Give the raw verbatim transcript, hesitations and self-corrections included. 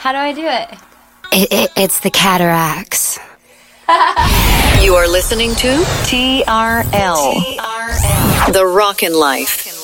How do I do it? It, it it's the cataracts. You are listening to T R L, T R L. The Rockin' Life.